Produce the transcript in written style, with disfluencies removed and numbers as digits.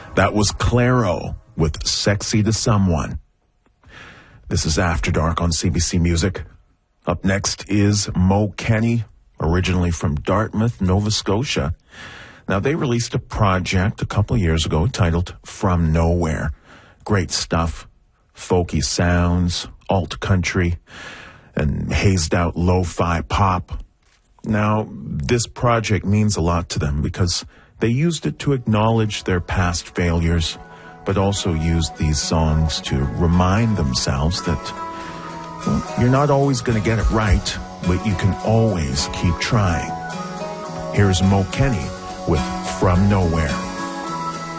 That was Clairo with Sexy to Someone. This is After Dark on CBC Music. Up next is Mo Kenny, originally from Dartmouth, Nova Scotia. Now, they released a project a couple of years ago titled From Nowhere. Great stuff. Folky sounds, alt country, and hazed out lo-fi pop. Now, this project means a lot to them because they used it to acknowledge their past failures, but also used these songs to remind themselves that, well, you're not always going to get it right, but you can always keep trying. Here's Mo Kenny with From Nowhere.